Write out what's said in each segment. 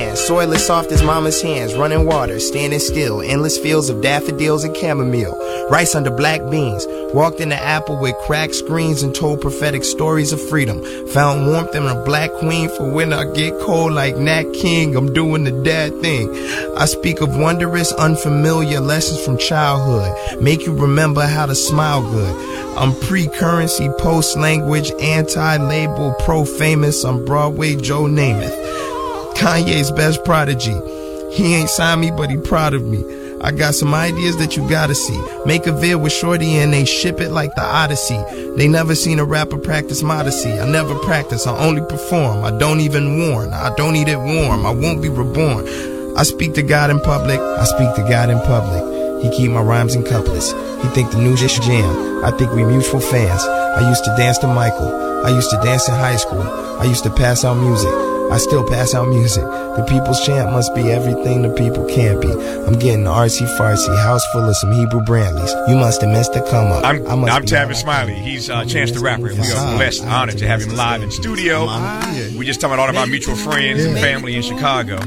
land, soil as soft as mama's hands, running water, standing still, endless fields of daffodils and chamomile, rice under black beans, walked in the apple with cracked screens and told prophetic stories of freedom, found warmth in a black queen for when I get cold like Nat King, I'm doing the dad thing. I speak of wondrous, unfamiliar lessons from childhood, make you remember how to smile good. I'm pre-currency, post-language, anti-label, pro-famous, I'm Broadway Joe Namath. Kanye's best prodigy. He ain't signed me, but he proud of me. I got some ideas that you gotta see. Make a vid with Shorty and they ship it like the Odyssey. They never seen a rapper practice modesty. I never practice, I only perform. I don't even warn, I don't eat it warm. I won't be reborn. I speak to God in public, I speak to God in public. He keep my rhymes in couplets. He think the new shit's jam. I think we mutual fans. I used to dance to Michael. I used to dance in high school. I used to pass out music. I still pass out music. The people's chant must be everything the people can't be. I'm getting artsy-fartsy, house full of some Hebrew Branleys. You must have missed the come up. I'm Tavis Smiley. He's Chance the Rapper. We are blessed and honored to have him live in studio. We just talking about all of our mutual friends and family in Chicago.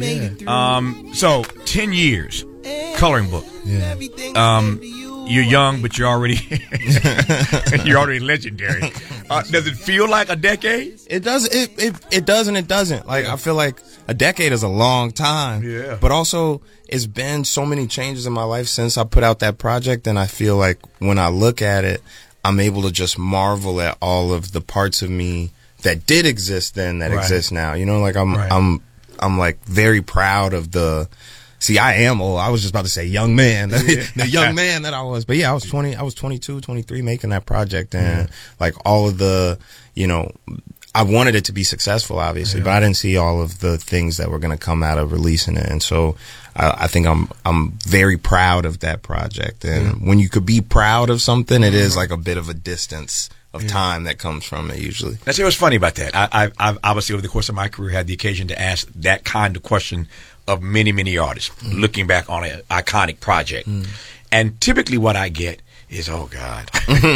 So 10 years, coloring book. You're young, but you're already legendary. Does it feel like a decade? It does. It does and it doesn't. Like, I feel like a decade is a long time. Yeah. But also, it's been so many changes in my life since I put out that project, and I feel like when I look at it, I'm able to just marvel at all of the parts of me that did exist then that exist now. You know, like I'm like very proud of the. See, I am old. I was just about to say young man, the young man that I was. But yeah, I was 22, 23 making that project. And like all of the, you know, I wanted it to be successful, obviously, but I didn't see all of the things that were going to come out of releasing it. And so I think I'm very proud of that project. And when you could be proud of something, it is like a bit of a distance of time that comes from it usually. That's what's funny about that. I've obviously over the course of my career had the occasion to ask that kind of question of many, many artists looking back on an iconic project. And typically what I get is, oh God.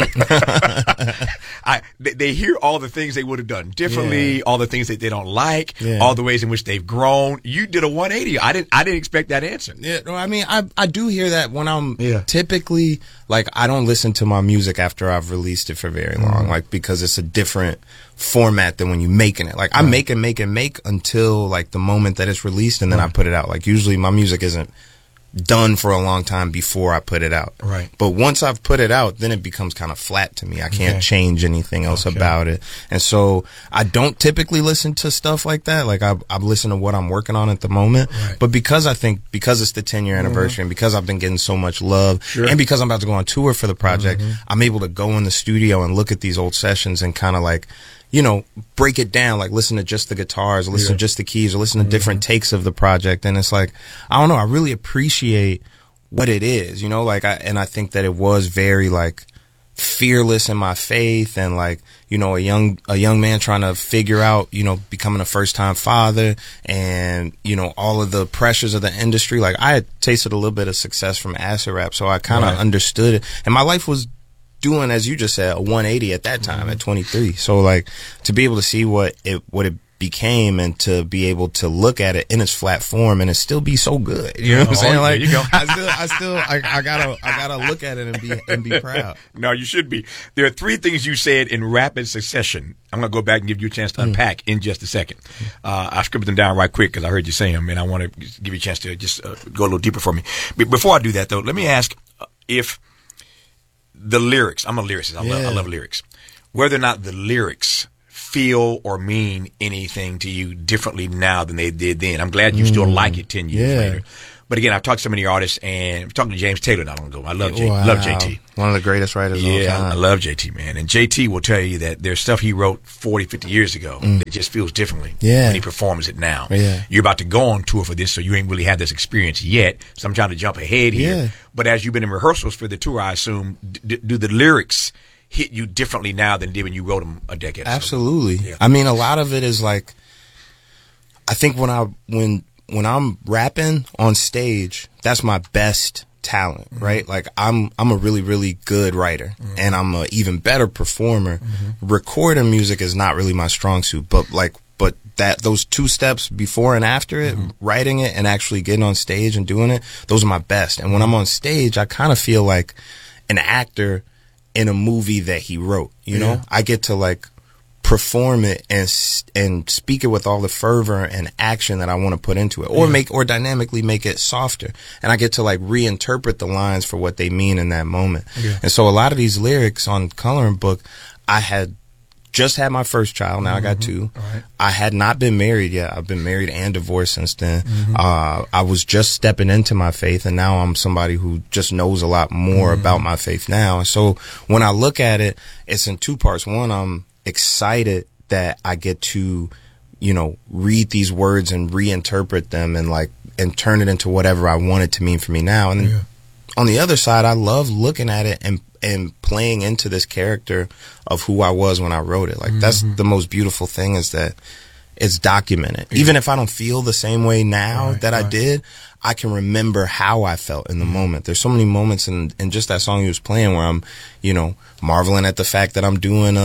They hear all the things they would have done differently, all the things that they don't like, all the ways in which they've grown. You did a 180. I didn't expect that answer. Yeah, no, I mean, I do hear that when I'm typically, like, I don't listen to my music after I've released it for very long, like, because it's a different format than when you're making it. Like, I make until, like, the moment that it's released, and then I put it out. Like, usually my music isn't done for a long time before I put it out. Right. But once I've put it out, then it becomes kind of flat to me. I can't change anything else about it. And so I don't typically listen to stuff like that. Like I listen to what I'm working on at the moment. Right. But because I think, because it's the 10-year anniversary and because I've been getting so much love and because I'm about to go on tour for the project, I'm able to go in the studio and look at these old sessions and kind of like, you know, break it down, like listen to just the guitars, or listen to just the keys, or listen to different takes of the project. And it's like, I don't know, I really appreciate what it is, you know, like I think that it was very like fearless in my faith and like, you know, a young man trying to figure out, you know, becoming a first time father and, you know, all of the pressures of the industry. Like I had tasted a little bit of success from acid rap, so I kind of understood it. And my life was doing, as you just said, a 180 at that time at 23. So like to be able to see what it became and to be able to look at it in its flat form and it still be so good. You know what I'm saying? Like there you go. I gotta look at it and be proud. No, you should be. There are three things you said in rapid succession. I'm going to go back and give you a chance to unpack in just a second. I scribbled them down right quick because I heard you say them and I want to give you a chance to just go a little deeper for me. But before I do that though, let me ask if the lyrics, I'm a lyricist. I love lyrics. Whether or not the lyrics feel or mean anything to you differently now than they did then. I'm glad you still like it 10 years later. But again, I've talked to so many artists, and I'm talking to James Taylor not long ago. I love JT. One of the greatest writers of all time. I love JT, man. And JT will tell you that there's stuff he wrote 40, 50 years ago that just feels differently when he performs it now. You're about to go on tour for this, so you ain't really had this experience yet. So I'm trying to jump ahead here. But as you've been in rehearsals for the tour, I assume, do the lyrics hit you differently now than did when you wrote them a decade ago? Absolutely. Yeah. I mean, a lot of it is like, I think when I'm rapping on stage, that's my best talent, right? Like I'm a really, really good writer and I'm a even better performer. Recording music is not really my strong suit, but those 2 steps before and after it, writing it and actually getting on stage and doing it, those are my best. And when I'm on stage, I kind of feel like an actor in a movie that he wrote, you know? I get to like perform it and speak it with all the fervor and action that I want to put into it, or dynamically make it softer. And I get to like reinterpret the lines for what they mean in that moment. And so a lot of these lyrics on Coloring Book, I had just had my first child. Now I got 2. Right. I had not been married yet. I've been married and divorced since then. I was just stepping into my faith, and now I'm somebody who just knows a lot more about my faith now. And so when I look at it, it's in 2 parts. One, I'm excited that I get to, you know, read these words and reinterpret them and turn it into whatever I want it to mean for me now. And then on the other side, I love looking at it and playing into this character of who I was when I wrote it. Like that's the most beautiful thing, is that it's documented. Even if I don't feel the same way now that I did, I can remember how I felt in the moment. There's so many moments in just that song he was playing where I'm, you know, marveling at the fact that I'm doing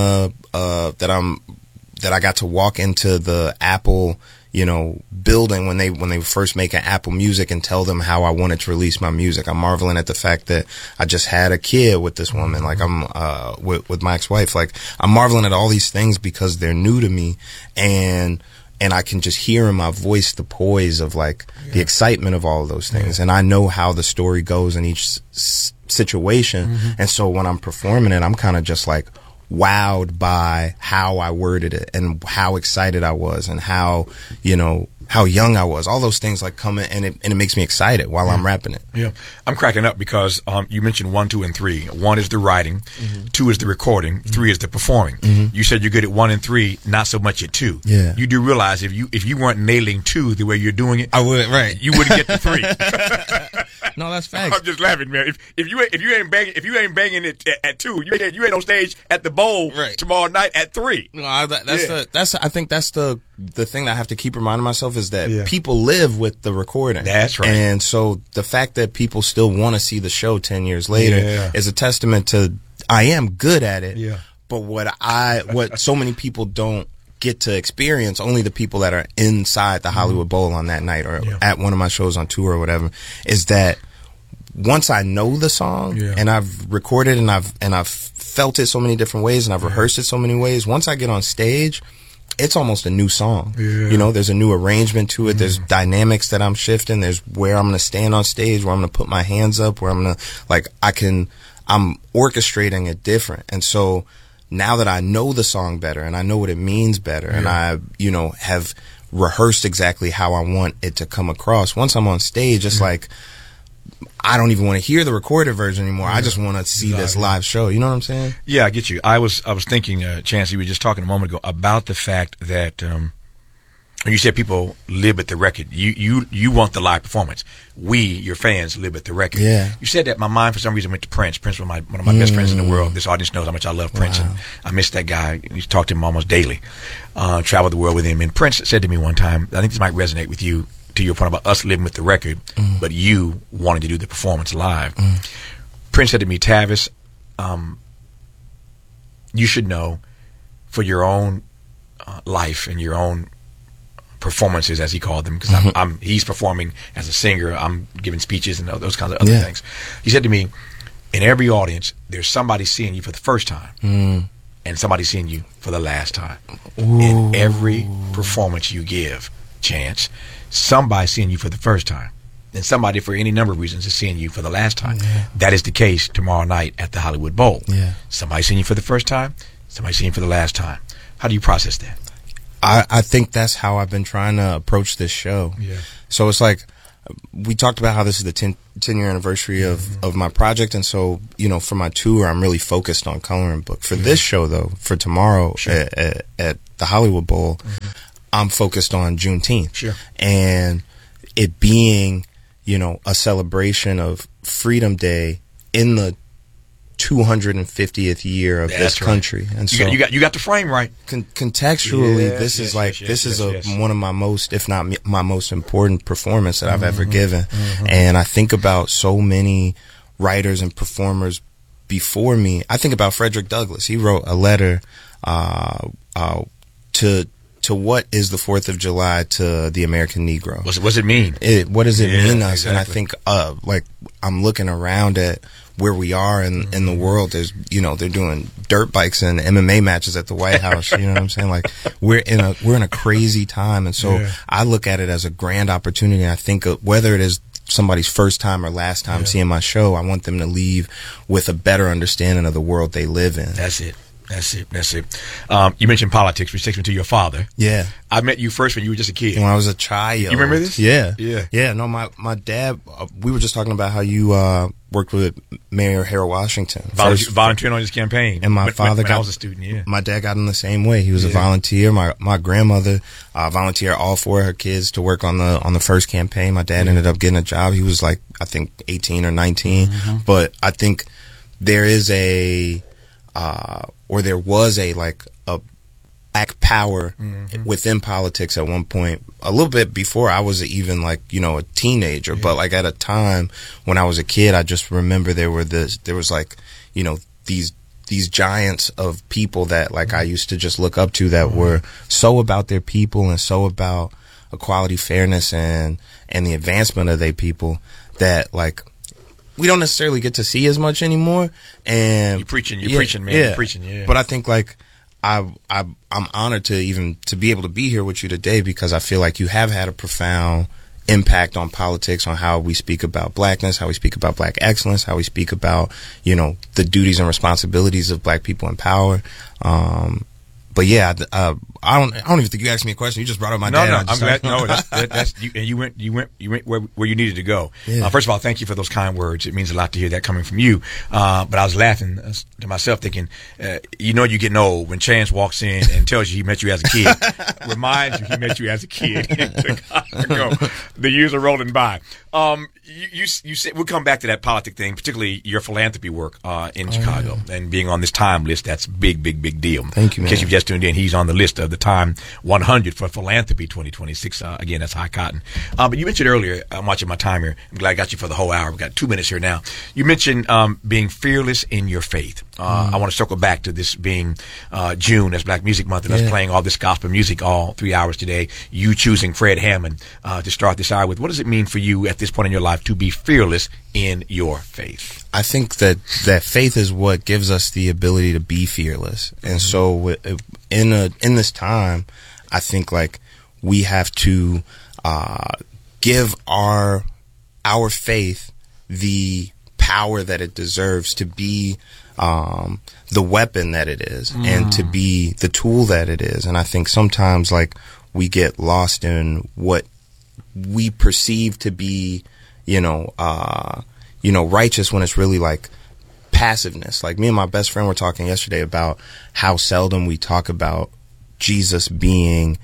that I got to walk into the Apple, you know, building when they first make an Apple Music and tell them how I wanted to release my music. I'm marveling at the fact that I just had a kid with this woman, like I'm with my ex-wife. Like I'm marveling at all these things because they're new to me, and I can just hear in my voice the poise of like the excitement of all of those things. And I know how the story goes in each situation. And so when I'm performing it, I'm kind of just like wowed by how I worded it and how excited I was and how, you know, how young I was. All those things like come in, and it makes me excited while I'm rapping it. Yeah. I'm cracking up because you mentioned 1, 2, and 3. 1 is the writing, 2 is the recording, 3 is the performing. You said you're good at 1 and 3, not so much at 2. Yeah. You do realize if you weren't nailing 2 the way you're doing it, I wouldn't, right. You wouldn't get to 3. No, that's facts. I'm just laughing, man. If you ain't banging it at 2, you ain't on stage at the bowl tomorrow night at 3. No, I think that's the thing that I have to keep reminding myself, is that people live with the recording. That's right. And so the fact that people still want to see the show 10 years later is a testament to I am good at it. Yeah. But what so many people don't get to experience, only the people that are inside the Hollywood Bowl on that night or at one of my shows on tour or whatever, is that once I know the song and I've recorded and I've felt it so many different ways and I've rehearsed it so many ways, once I get on stage, it's almost a new song. You know, there's a new arrangement to it. There's dynamics that I'm shifting. There's where I'm going to stand on stage, where I'm going to put my hands up, where I'm going to, I'm orchestrating it different. And so now that I know the song better and I know what it means better and I, you know, have rehearsed exactly how I want it to come across, once I'm on stage, it's like, I don't even want to hear the recorded version anymore. I just want to see this live show. You know what I'm saying? Yeah, I get you. I was thinking, Chance, you were just talking a moment ago about the fact that you said people live at the record. You want the live performance. We, your fans, live at the record. Yeah. You said that. My mind, for some reason, went to Prince. Prince was one of my best friends in the world. This audience knows how much I love Prince, and I miss that guy. I used to talk to him almost daily. Traveled the world with him. And Prince said to me one time, I think this might resonate with you, to your point about us living with the record, but you wanting to do the performance live. Prince said to me, Tavis, you should know for your own life and your own performances, as he called them, because he's performing as a singer, I'm giving speeches and those kinds of other things. He said to me, in every audience, there's somebody seeing you for the first time and somebody seeing you for the last time. In every performance you give, Chance, somebody seeing you for the first time, and somebody for any number of reasons is seeing you for the last time. That is the case tomorrow night at the Hollywood Bowl. Somebody seeing you for the first time, somebody seeing you for the last time. How do you process that? I think that's how I've been trying to approach this show. So it's like, we talked about how this is the 10-year anniversary of my project, and so, you know, for my tour, I'm really focused on Coloring Book. For this show, though, for tomorrow at the Hollywood Bowl, I'm focused on Juneteenth. And it being, you know, a celebration of Freedom Day in the 250th year of this country. And so you got the frame right. Contextually, this is one of my most, if not my most important performance that I've ever given. And I think about so many writers and performers before me. I think about Frederick Douglass. He wrote a letter to to what is the 4th of July to the American Negro? What's it mean? What does it mean us? Exactly. And I think, like, I'm looking around at where we are in the world. There's, they're doing dirt bikes and MMA matches at the White House. You know what I'm saying? Like, we're in a crazy time. And so I look at it as a grand opportunity. I think whether it is somebody's first time or last time seeing my show, I want them to leave with a better understanding of the world they live in. That's it. You mentioned politics, which takes me to your father. Yeah. I met you first when you were just a kid. When I was a child. You remember this? Yeah. Yeah. No, my dad, we were just talking about how you worked with Mayor Harold Washington. Volunteering on his campaign. And my father when I was a student, My dad got in the same way. He was a volunteer. My grandmother volunteered all 4 of her kids to work on the first campaign. My dad ended up getting a job. He was like, I think 18 or 19. But I think there is there was a black power within politics at one point, a little bit before I was even a teenager. But like at a time when I was a kid, I just remember there was these giants of people that I used to just look up to that were so about their people and so about equality, fairness, and the advancement of their people that we don't necessarily get to see as much anymore. And you're preaching, man. You're preaching, yeah. But I think I'm honored to be able to be here with you today, because I feel like you have had a profound impact on politics, on how we speak about blackness, how we speak about black excellence, how we speak about, the duties and responsibilities of black people in power. But yeah, I don't even think you asked me a question. You just brought up my dad. No, I'm glad. No, that's you went where you needed to go. Yeah. First of all, thank you for those kind words. It means a lot to hear that coming from you. But I was laughing to myself, thinking, you're getting old when Chance walks in and tells you he met you as a kid, reminds you he met you as a kid. The years are rolling by. You said we'll come back to that politic thing, particularly your philanthropy work in Chicago and being on this Time list. That's big deal. Thank you, man. In case you've just tuned in, he's on the list of the Time 100 for philanthropy 2026. Again, that's high cotton. But you mentioned earlier, I'm watching my time here. I'm glad I got you for the whole hour. We've got 2 minutes here now. You mentioned being fearless in your faith. I want to circle back to this being June as Black Music Month and us playing all this gospel music all 3 hours today. You choosing Fred Hammond to start this hour with. What does it mean for you at this point in your life to be fearless in your faith? I think that faith is what gives us the ability to be fearless. And so in this time, I think we have to give our faith the power that it deserves to be the weapon that it is and to be the tool that it is. And I think sometimes we get lost in what we perceive to be righteous when it's really passiveness. Me and my best friend were talking yesterday about how seldom we talk about Jesus being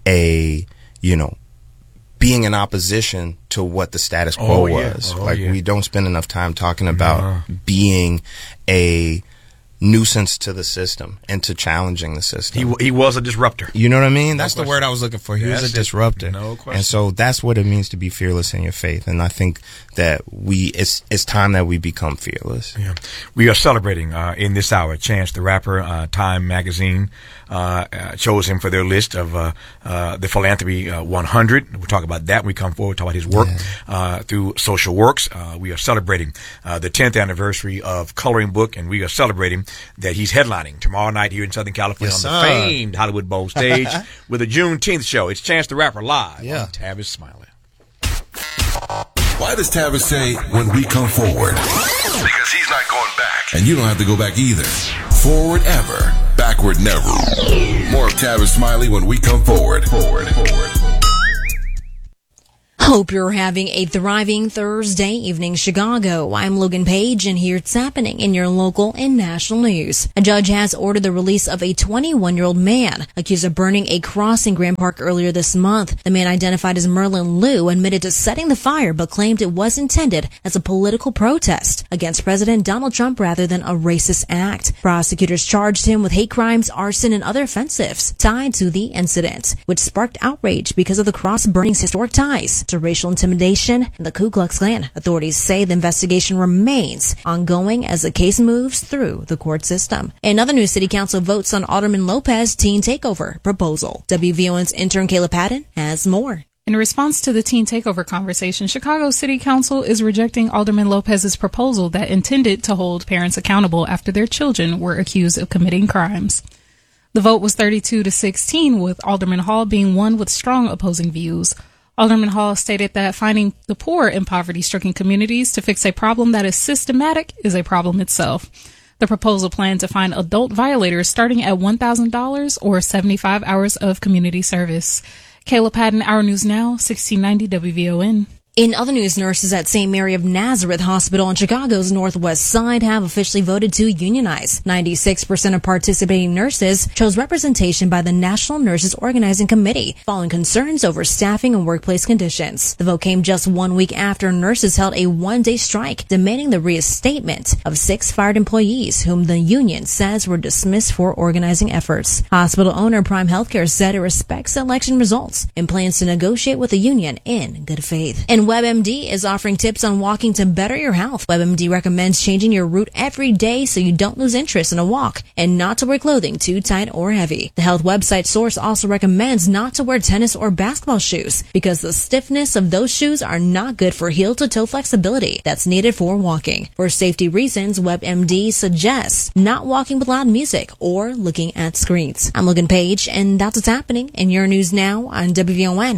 being in opposition to what the status quo was. We don't spend enough time talking about being a nuisance to the system and to challenging the system. He was a disruptor. You know what I mean? That's the word I was looking for. He was a disruptor. No question. And so that's what it means to be fearless in your faith. And I think that it's time that we become fearless. Yeah. We are celebrating in this hour Chance the Rapper. Time magazine chose him for their list of the Philanthropy 100. We'll talk about that when we come forward, talk about his work through social works. We are celebrating the 10th anniversary of Coloring Book, and we are celebrating that he's headlining tomorrow night here in Southern California on the famed Hollywood Bowl stage with a Juneteenth show. It's Chance the Rapper live on Tavis Smiley. Why does Tavis say when we come forward? Because he's not going back. And you don't have to go back either. Forward ever, backward never. More of Tavis Smiley when we come forward. Forward. Hope you're having a thriving Thursday evening, Chicago. I'm Logan Page, and here's what's happening in your local and national news. A judge has ordered the release of a 21-year-old man accused of burning a cross in Grand Park earlier this month. The man, identified as Merlin Liu, admitted to setting the fire, but claimed it was intended as a political protest against President Donald Trump rather than a racist act. Prosecutors charged him with hate crimes, arson, and other offenses tied to the incident, which sparked outrage because of the cross burning's historic ties to of racial intimidation and the Ku Klux Klan. Authorities say the investigation remains ongoing as the case moves through the court system. In other news, City Council votes on Alderman Lopez teen takeover proposal. WVON's intern Kayla Patton has more. In response to the teen takeover conversation, Chicago City Council is rejecting Alderman Lopez's proposal that intended to hold parents accountable after their children were accused of committing crimes. The vote was 32-16, with Alderman Hall being one with strong opposing views. Alderman Hall stated that finding the poor in poverty-stricken communities to fix a problem that is systematic is a problem itself. The proposal planned to fine adult violators starting at $1,000 or 75 hours of community service. Kayla Patton, Our News Now, 1690 WVON. In other news, nurses at St. Mary of Nazareth Hospital on Chicago's Northwest Side have officially voted to unionize. 96% of participating nurses chose representation by the National Nurses Organizing Committee, following concerns over staffing and workplace conditions. The vote came just 1 week after nurses held a one-day strike, demanding the reinstatement of 6 fired employees, whom the union says were dismissed for organizing efforts. Hospital owner Prime Healthcare said it respects the election results and plans to negotiate with the union in good faith. And WebMD is offering tips on walking to better your health. WebMD recommends changing your route every day so you don't lose interest in a walk and not to wear clothing too tight or heavy. The health website source also recommends not to wear tennis or basketball shoes because the stiffness of those shoes are not good for heel-to-toe flexibility that's needed for walking. For safety reasons, WebMD suggests not walking with loud music or looking at screens. I'm Logan Page, and that's what's happening in your news now on WVON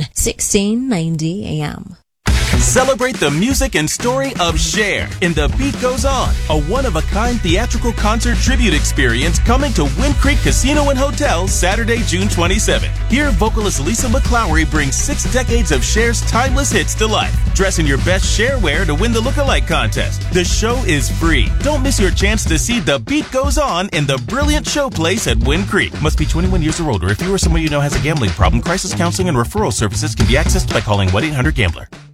1690 AM. Celebrate the music and story of Cher in The Beat Goes On, a one-of-a-kind theatrical concert tribute experience coming to Wind Creek Casino and Hotel Saturday, June 27th. Here, vocalist Lisa McClowery brings 6 decades of Cher's timeless hits to life. Dress in your best Cher wear to win the look-alike contest. The show is free. Don't miss your chance to see The Beat Goes On in the brilliant showplace at Wind Creek. Must be 21 years or older. If you or someone you know has a gambling problem, crisis counseling and referral services can be accessed by calling 1-800-GAMBLER.